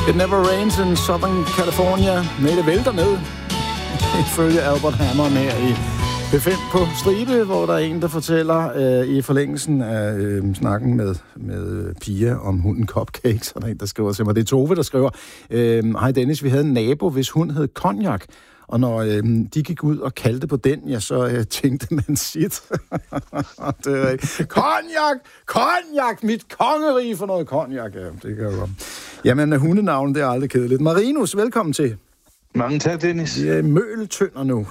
It never rains in Southern California. Nej, det vælter ned. Ifølge Albert Hammond her i P5 på stribe, hvor der er en, der fortæller i forlængelsen af snakken med Pia om hunden Cupcake. Så der er en, der skriver til mig. Det er Tove, der skriver. Hej Dennis, vi havde en nabo, hvis hund hed Cognac. Og når de gik ud og kaldte på den, ja, så tænkte man shit. Det er rigtigt. Cognac! Mit kongerige for noget cognac. Ja, det kan jo godt. Jamen, hundenavnet, det er aldrig kedeligt. Marinus, velkommen til. Mange tak, Dennis. Vi er Møgeltønder nu,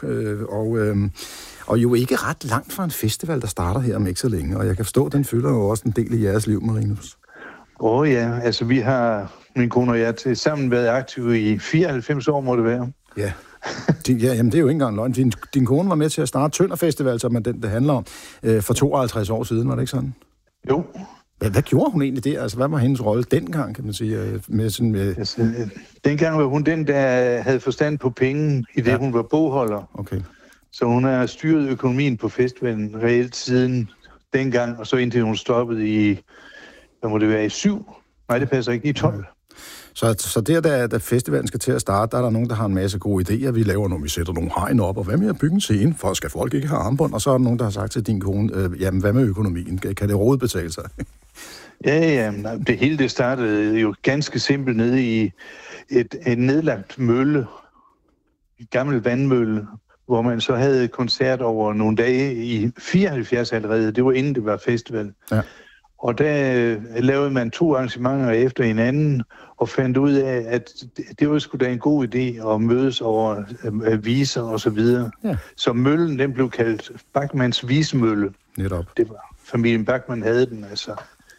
og jo ikke ret langt fra en festival, der starter her om ikke så længe. Og jeg kan forstå, den fylder jo også en del i jeres liv, Marinus. Ja, altså vi har, min kone og jeg, til sammen været aktive i 94 år, må det være. Ja. Jamen, det er jo ikke engang løgn. Din kone var med til at starte Tønder Festival, som er den, det handler om, for 52 år siden, var det ikke sådan? Jo. Hvad gjorde hun egentlig der? Altså, hvad var hendes rolle dengang, kan man sige? Altså, dengang var hun den, der havde forstand på penge, i det hun var bogholder. Okay. Så hun har styret økonomien på festivalen reelt siden dengang, og så indtil hun stoppede i, hvad må det være, i 7? Nej, det passer ikke, i 12. Så der, da festivalen skal til at starte, der er der nogen, der har en masse gode idéer. Vi laver nogle, vi sætter nogle hegn op, og hvad med at bygge en scene, for skal folk ikke have armbånd? Og så er der nogen, der har sagt til din kone, jamen hvad med økonomien? Kan det overhovedet betale sig? Ja, det hele det startede jo ganske simpelt nede i et nedlagt mølle, et gammel vandmølle, hvor man så havde koncert over nogle dage i 74 allerede. Det var inden det var festival. Ja. Og der lavede man 2 arrangementer efter hinanden, og fandt ud af, at det var sgu da en god idé at mødes over viser og så videre. Ja. Så møllen, den blev kaldt Bachmanns Visemølle. Netop. Det var familien Bachmann havde den, altså.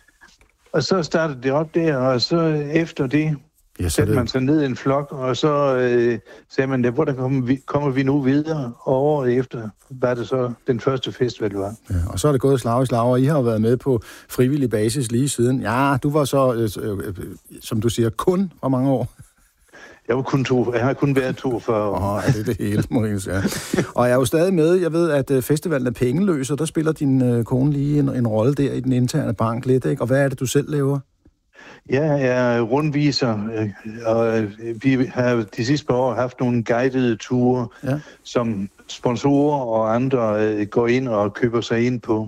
Og så startede det op der, og så efter det satte man sig ned i en flok, og så sagde man, hvordan kommer vi nu videre? Og året efter var det så den første festival, var. Ja, og så er det gået slag i slag, og I har jo været med på frivillig basis lige siden. Ja, du var så, som du siger, kun hvor mange år? Jeg har kun været 42 år. Det er det hele, Marinus, ja. Og jeg er jo stadig med. Jeg ved, at festivalen er pengeløs, og der spiller din kone lige en rolle der i den interne bank lidt, ikke? Og hvad er det, du selv laver? Ja, jeg er rundviser, og vi har de sidste par år haft nogle guidede ture, som sponsorer og andre går ind og køber sig ind på.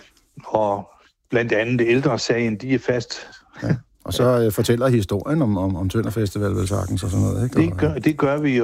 Og blandt andet Ældresagen, de er fast. Ja. Og så fortæller historien om Tønder Festival, vel sagtens, og sådan noget, ikke? Det gør vi,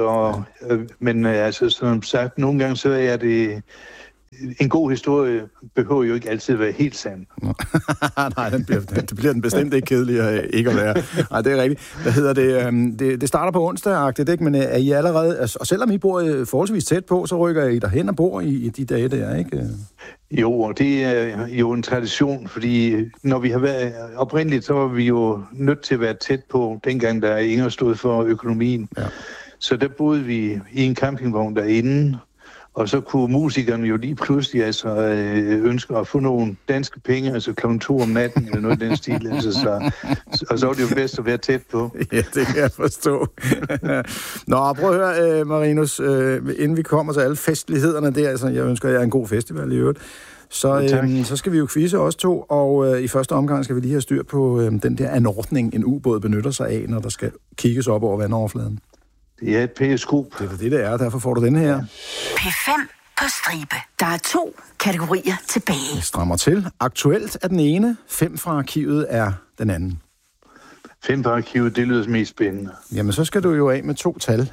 men altså, som sagt, nogle gange så er det... En god historie behøver jo ikke altid at være helt sand. Nej, det bliver den bestemt ikke kedelig ikke at være. Nej, det er rigtigt. Hvad hedder det? Det starter på onsdag-agtigt, ikke? Men er I allerede... Og selvom I bor forholdsvis tæt på, så rykker I derhen og bor i de dage der, ikke? Jo, og det er jo en tradition, fordi når vi har været oprindeligt, så var vi jo nødt til at være tæt på, dengang der Inger stod for økonomien. Ja. Så der boede vi i en campingvogn derinde, og så kunne musikerne jo lige pludselig ønske at få nogle danske penge, altså kl. 2 om natten, eller noget i den stil. Altså, og så var det jo bedst at være tæt på. Ja, det kan jeg forstå. Nå, prøv at høre, Marinus, inden vi kommer til alle festlighederne der, altså, jeg ønsker jer en god festival i øvrigt, så skal vi jo quizze os to, og i første omgang skal vi lige have styr på den der anordning, en ubåd benytter sig af, når der skal kigges op over vandoverfladen. Det er et periskop. Det er det, derfor får du den her. P5 på stribe. Der er 2 kategorier tilbage. Jeg strammer til. Aktuelt er den ene, 5 fra arkivet er den anden. 5 fra arkivet, det lyder mest spændende. Jamen, så skal du jo af med 2 tal.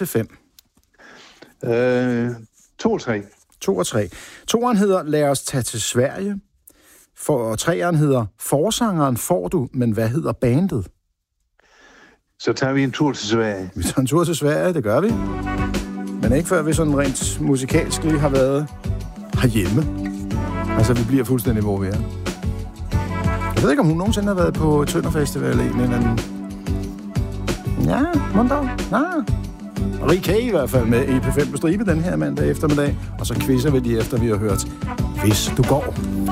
1-5. 2 og 3. 2 og 3. 2'eren hedder, lad os tage til Sverige. Og 3'eren hedder, forsangeren får du, men hvad hedder bandet? Så tager vi en tur til Sverige. Vi tager en tur til Sverige, det gør vi. Men ikke før vi sådan rent musikalsk lige har været herhjemme. Altså, vi bliver fuldstændig, hvor vi er. Jeg ved ikke, om hun nogensinde har været på Tønder Festival eller en eller anden. Ja, mondog. Rik i hvert fald med i P5 på stribe den her mandag eftermiddag. Og så quizzer vi lige efter, vi har hørt Hvis du går.